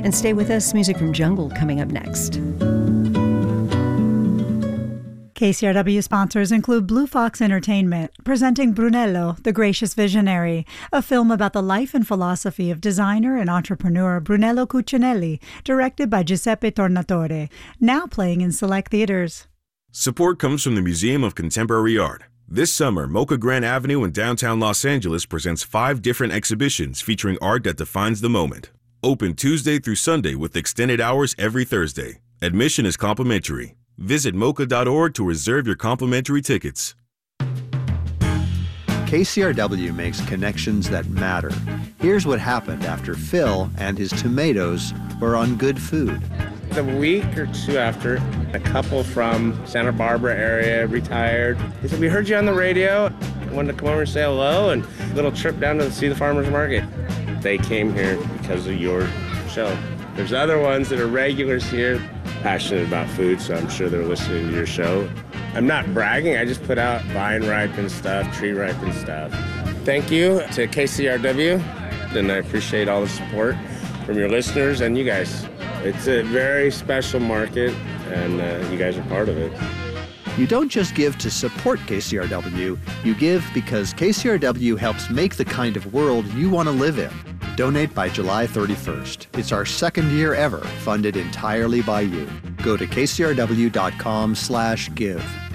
And stay with us, music from Jungle coming up next. KCRW sponsors include Blue Fox Entertainment, presenting Brunello, the Gracious Visionary, a film about the life and philosophy of designer and entrepreneur Brunello Cucinelli, directed by Giuseppe Tornatore, now playing in select theaters. Support comes from the Museum of Contemporary Art. This summer, Mocha Grand Avenue in downtown Los Angeles presents 5 different exhibitions featuring art that defines the moment. Open Tuesday through Sunday with extended hours every Thursday. Admission is complimentary. Visit mocha.org to reserve your complimentary tickets. KCRW makes connections that matter. Here's what happened after Phil and his tomatoes were on good food. A week or 2 after, a couple from Santa Barbara area retired. They said, "We heard you on the radio. I wanted to come over and say hello, and a little trip down to see the farmer's market." They came here because of your show. There's other ones that are regulars here, passionate about food, so I'm sure they're listening to your show. I'm not bragging, I just put out vine-ripened stuff, tree-ripened stuff. Thank you to KCRW, and I appreciate all the support from your listeners and you guys. It's a very special market, and you guys are part of it. You don't just give to support KCRW, you give because KCRW helps make the kind of world you want to live in. Donate by July 31st. It's our 2nd year ever funded entirely by you. Go to kcrw.com/give.